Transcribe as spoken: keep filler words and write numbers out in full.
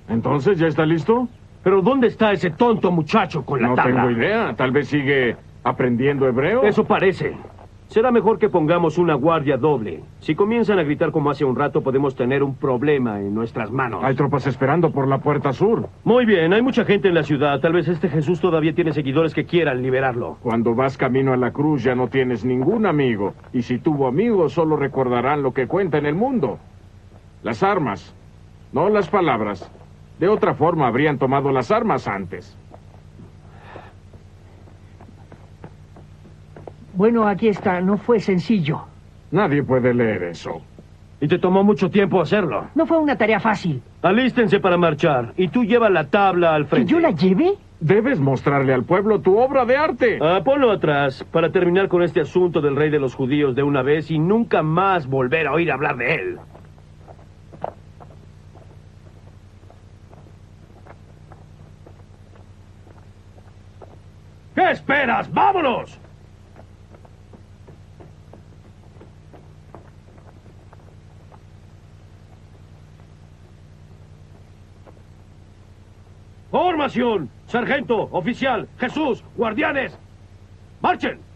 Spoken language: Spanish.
¿Entonces ya está listo? ¿Pero dónde está ese tonto muchacho con la No tabla? tengo idea. Tal vez sigue aprendiendo hebreo. Eso parece. Será mejor que pongamos una guardia doble. Si comienzan a gritar como hace un rato, podemos tener un problema en nuestras manos. Hay tropas esperando por la puerta sur. Muy bien, hay mucha gente en la ciudad. Tal vez este Jesús todavía tiene seguidores que quieran liberarlo. Cuando vas camino a la cruz ya no tienes ningún amigo. Y si tuvo amigos, solo recordarán lo que cuenta en el mundo. Las armas, no las palabras. De otra forma habrían tomado las armas antes. Bueno, aquí está. No fue sencillo. Nadie puede leer eso. Y te tomó mucho tiempo hacerlo. No fue una tarea fácil. Alístense para marchar. Y tú lleva la tabla al ¿Que frente. yo la lleve? Debes mostrarle al pueblo tu obra de arte. Ah, ponlo atrás para terminar con este asunto del rey de los judíos de una vez y nunca más volver a oír hablar de él. ¿Qué esperas? ¡Vámonos! ¡Formación! ¡Sargento! ¡Oficial! ¡Jesús! ¡Guardianes! ¡Marchen!